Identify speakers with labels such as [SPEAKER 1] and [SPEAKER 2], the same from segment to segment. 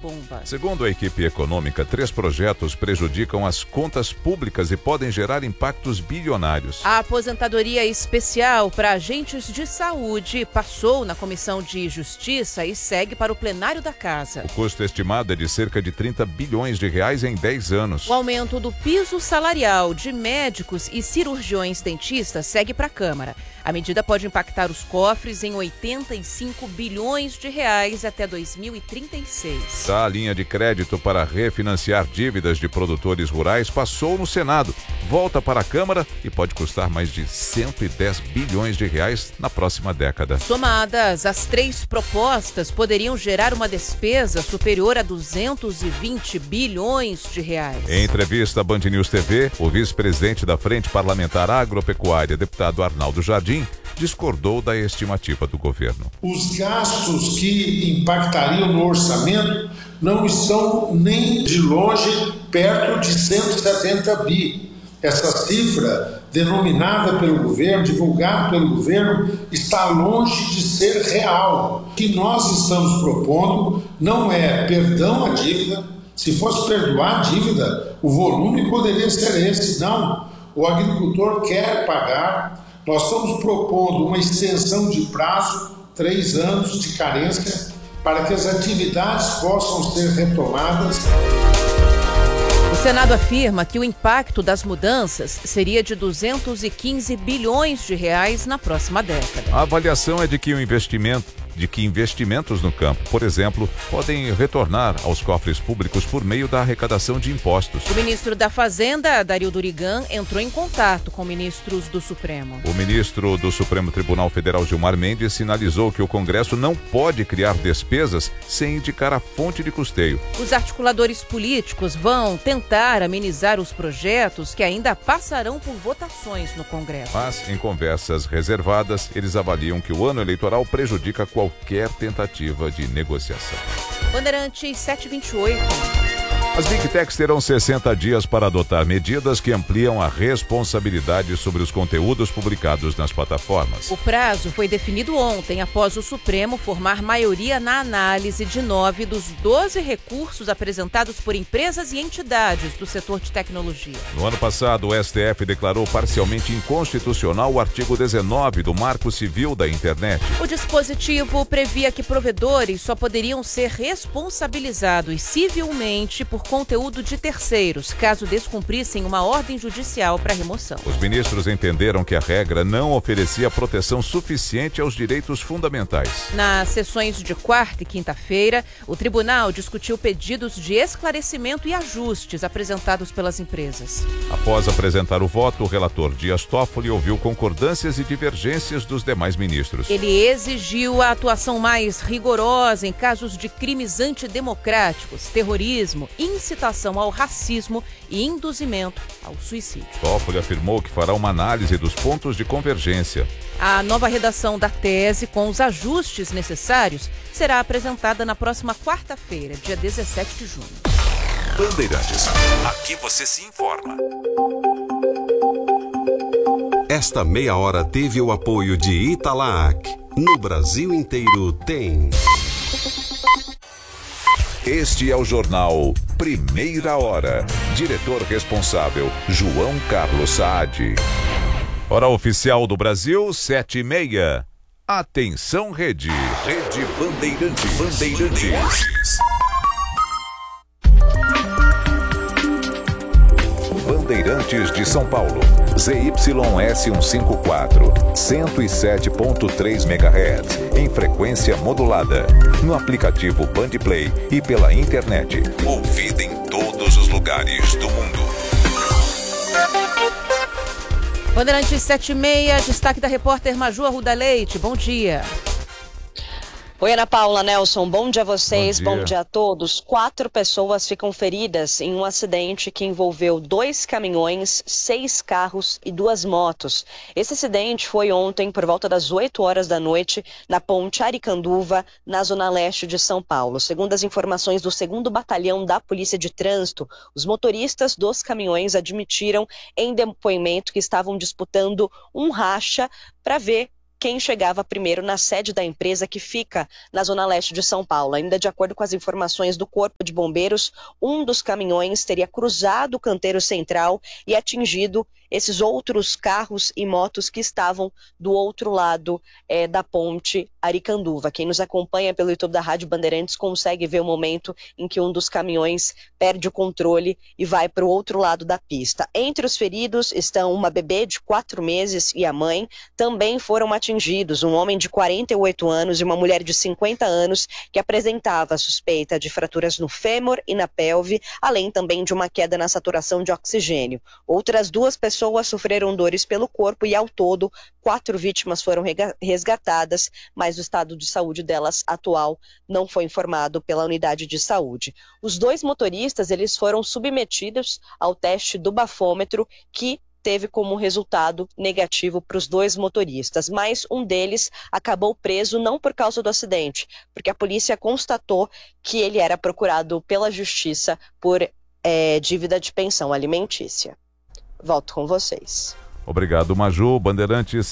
[SPEAKER 1] bomba.
[SPEAKER 2] Segundo a equipe econômica, 3 projetos prejudicam as contas públicas e podem gerar impactos bilionários.
[SPEAKER 1] A aposentadoria especial para agentes de saúde passou na Comissão de Justiça e segue para o plenário da Casa.
[SPEAKER 2] O custo estimado é de cerca de 30 bilhões de reais em 10 anos.
[SPEAKER 1] O aumento do piso salarial de médicos e cirurgiões dentistas segue para a Câmara. A medida pode impactar os cofres em 85 bilhões de reais até 2036.
[SPEAKER 2] A linha de crédito para refinanciar dívidas de produtores rurais passou no Senado, volta para a Câmara e pode custar mais de 110 bilhões de reais na próxima década.
[SPEAKER 1] Somadas, as 3 propostas poderiam gerar uma despesa superior a 220 bilhões de reais.
[SPEAKER 2] Em entrevista à Band News TV, o vice-presidente da Frente Parlamentar Agropecuária, deputado Arnaldo Jardim, discordou da estimativa do governo.
[SPEAKER 3] Os gastos que impactariam no orçamento não estão nem de longe perto de 170 bi. Essa cifra, denominada pelo governo, divulgada pelo governo, está longe de ser real. O que nós estamos propondo não é perdão à dívida. Se fosse perdoar a dívida, o volume poderia ser esse. Não, o agricultor quer pagar. Nós estamos propondo uma extensão de prazo, 3 anos de carência, para que as atividades possam ser retomadas.
[SPEAKER 1] O Senado afirma que o impacto das mudanças seria de 215 bilhões de reais na próxima década.
[SPEAKER 2] A avaliação é de que investimentos no campo, por exemplo, podem retornar aos cofres públicos por meio da arrecadação de impostos.
[SPEAKER 1] O ministro da Fazenda, Dario Durigan, entrou em contato com ministros do Supremo.
[SPEAKER 2] O ministro do Supremo Tribunal Federal, Gilmar Mendes, sinalizou que o Congresso não pode criar despesas sem indicar a fonte de custeio.
[SPEAKER 1] Os articuladores políticos vão tentar amenizar os projetos que ainda passarão por votações no Congresso.
[SPEAKER 2] Mas, em conversas reservadas, eles avaliam que o ano eleitoral prejudica qualquer tentativa de negociação.
[SPEAKER 1] Bandeirantes 728.
[SPEAKER 2] As Big Techs terão 60 dias para adotar medidas que ampliam a responsabilidade sobre os conteúdos publicados nas plataformas.
[SPEAKER 1] O prazo foi definido ontem, após o Supremo formar maioria na análise de 9 dos 12 recursos apresentados por empresas e entidades do setor de tecnologia.
[SPEAKER 2] No ano passado, o STF declarou parcialmente inconstitucional o artigo 19 do Marco Civil da Internet.
[SPEAKER 1] O dispositivo previa que provedores só poderiam ser responsabilizados civilmente por conteúdo de terceiros, caso descumprissem uma ordem judicial para remoção.
[SPEAKER 2] Os ministros entenderam que a regra não oferecia proteção suficiente aos direitos fundamentais.
[SPEAKER 1] Nas sessões de quarta e quinta-feira, o tribunal discutiu pedidos de esclarecimento e ajustes apresentados pelas empresas.
[SPEAKER 2] Após apresentar o voto, o relator Dias Toffoli ouviu concordâncias e divergências dos demais ministros.
[SPEAKER 1] Ele exigiu a atuação mais rigorosa em casos de crimes antidemocráticos, terrorismo, incitação ao racismo e induzimento ao suicídio.
[SPEAKER 2] Toffoli afirmou que fará uma análise dos pontos de convergência.
[SPEAKER 1] A nova redação da tese, com os ajustes necessários, será apresentada na próxima quarta-feira, dia 17 de junho.
[SPEAKER 4] Bandeirantes, aqui você se informa. Esta meia hora teve o apoio de Italac. No Brasil inteiro tem.
[SPEAKER 2] Este é o jornal Primeira Hora. Diretor responsável, João Carlos Saad. Hora oficial do Brasil, 7h30. Atenção, Rede.
[SPEAKER 4] Rede Bandeirantes.
[SPEAKER 2] Bandeirantes de São Paulo. ZYS 154, 107.3 MHz, em frequência modulada. No aplicativo Bandplay e pela internet. Ouvida em todos os lugares do mundo.
[SPEAKER 1] Bandeirantes 7h30, destaque da repórter Maju Arruda Leite. Bom dia.
[SPEAKER 5] Oi, Ana Paula, Nelson, bom dia a vocês,
[SPEAKER 2] Bom dia.
[SPEAKER 5] bom dia a todos. 4 pessoas ficam feridas em um acidente que envolveu 2 caminhões, 6 carros e 2 motos. Esse acidente foi ontem por volta das 8 horas da noite na ponte Aricanduva, na zona leste de São Paulo. Segundo as informações do 2º Batalhão da Polícia de Trânsito, os motoristas dos caminhões admitiram em depoimento que estavam disputando um racha para ver quem chegava primeiro na sede da empresa que fica na zona leste de São Paulo. Ainda de acordo com as informações do Corpo de Bombeiros, um dos caminhões teria cruzado o canteiro central e atingido esses outros carros e motos que estavam do outro lado da ponte Aricanduva. Quem nos acompanha pelo YouTube da Rádio Bandeirantes consegue ver o momento em que um dos caminhões perde o controle e vai para o outro lado da pista. Entre os feridos estão uma bebê de 4 meses e a mãe. Também foram atingidos um homem de 48 anos e uma mulher de 50 anos que apresentava suspeita de fraturas no fêmur e na pelve, além também de uma queda na saturação de oxigênio. Outras 2 pessoas sofreram dores pelo corpo e, ao todo, 4 vítimas foram resgatadas, mas o estado de saúde delas atual não foi informado pela unidade de saúde. Os 2 motoristas eles foram submetidos ao teste do bafômetro, que teve como resultado negativo para os 2 motoristas, mas um deles acabou preso não por causa do acidente, porque a polícia constatou que ele era procurado pela justiça por dívida de pensão alimentícia. Volto com vocês.
[SPEAKER 2] Obrigado, Maju. Bandeirantes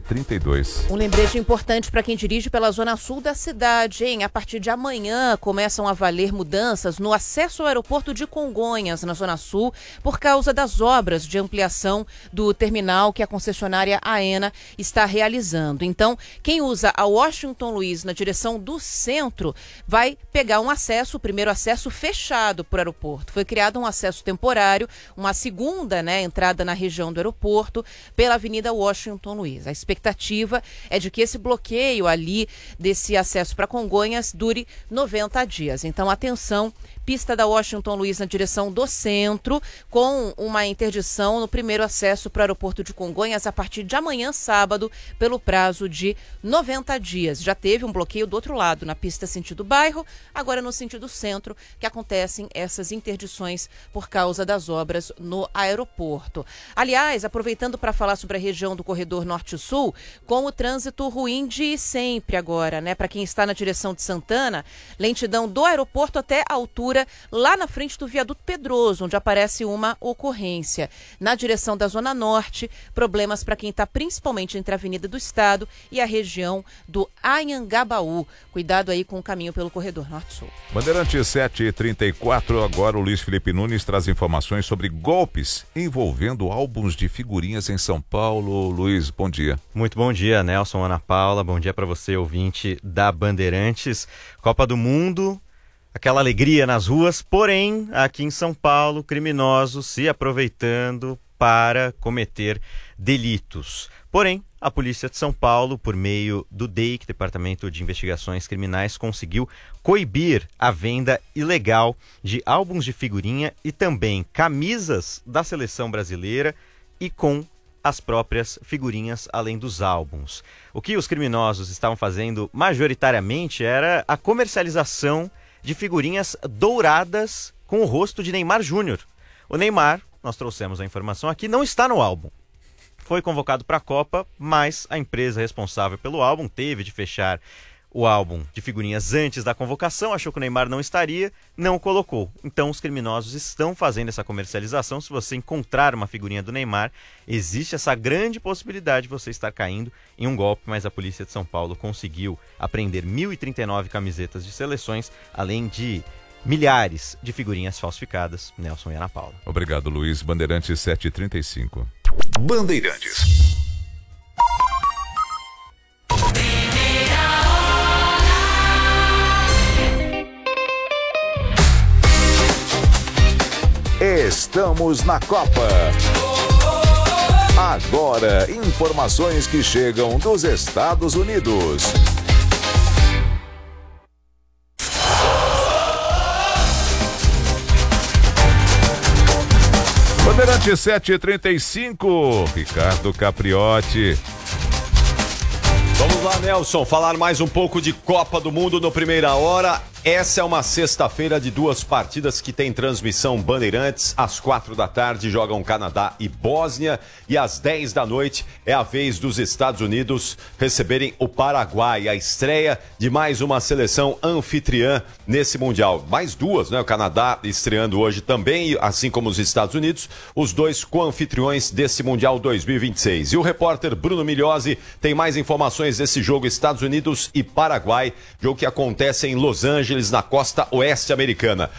[SPEAKER 2] 7h32.
[SPEAKER 1] Um lembrete importante para quem dirige pela zona sul da cidade, hein? A partir de amanhã começam a valer mudanças no acesso ao aeroporto de Congonhas, na zona sul, por causa das obras de ampliação do terminal que a concessionária AENA está realizando. Então, quem usa a Washington Luiz na direção do centro vai pegar um acesso, o primeiro acesso fechado para o aeroporto. Foi criado um acesso temporário, uma segunda, entrada na região do aeroporto, pela Avenida Washington Luiz. A expectativa é de que esse bloqueio ali desse acesso para Congonhas dure 90 dias. Então, atenção, pista da Washington Luiz na direção do centro, com uma interdição no primeiro acesso para o aeroporto de Congonhas a partir de amanhã, sábado, pelo prazo de 90 dias. Já teve um bloqueio do outro lado, na pista sentido bairro, agora no sentido centro, que acontecem essas interdições por causa das obras no aeroporto. Aliás, aproveitando para falar sobre a região do corredor norte-sul, com o trânsito ruim de sempre agora, para quem está na direção de Santana, lentidão do aeroporto até a altura lá na frente do viaduto Pedroso, onde aparece uma ocorrência. Na direção da Zona Norte, problemas para quem está principalmente entre a Avenida do Estado e a região do Anhangabaú. Cuidado aí com o caminho pelo corredor norte-sul.
[SPEAKER 2] Bandeirantes 7h34, agora o Luiz Felipe Nunes traz informações sobre golpes envolvendo álbuns de figurinhas em São Paulo. Luiz, bom dia.
[SPEAKER 6] Muito bom dia, Nelson, Ana Paula, bom dia para você, ouvinte da Bandeirantes. Copa do Mundo, aquela alegria nas ruas, porém, aqui em São Paulo, criminosos se aproveitando para cometer delitos. Porém, a Polícia de São Paulo, por meio do DEIC, Departamento de Investigações Criminais, conseguiu coibir a venda ilegal de álbuns de figurinha e também camisas da seleção brasileira e com as próprias figurinhas, além dos álbuns. O que os criminosos estavam fazendo majoritariamente era a comercialização de figurinhas douradas com o rosto de Neymar Júnior. O Neymar, nós trouxemos a informação aqui, não está no álbum. Foi convocado para a Copa, mas a empresa responsável pelo álbum teve de fechar o álbum de figurinhas antes da convocação, achou que o Neymar não estaria, não o colocou. Então os criminosos estão fazendo essa comercialização. Se você encontrar uma figurinha do Neymar, existe essa grande possibilidade de você estar caindo em um golpe, mas a Polícia de São Paulo conseguiu apreender 1.039 camisetas de seleções, além de milhares de figurinhas falsificadas. Nelson e Ana Paula.
[SPEAKER 2] Obrigado, Luiz. Bandeirantes 7h35. Bandeirantes. Estamos na Copa. Agora, informações que chegam dos Estados Unidos. Bandeirante 7h35, Ricardo Capriotti.
[SPEAKER 7] Vamos lá, Nelson, falar mais um pouco de Copa do Mundo no Primeira Hora. Essa é uma sexta-feira de duas partidas que tem transmissão Bandeirantes. Às 4h jogam Canadá e Bósnia. E às 10 da noite é a vez dos Estados Unidos receberem o Paraguai. A estreia de mais uma seleção anfitriã nesse Mundial. Mais duas, né? O Canadá estreando hoje também, assim como os Estados Unidos. Os dois co-anfitriões desse Mundial 2026. E o repórter Bruno Migliosi tem mais informações desse jogo Estados Unidos e Paraguai. Jogo que acontece em Los Angeles, na costa oeste americana.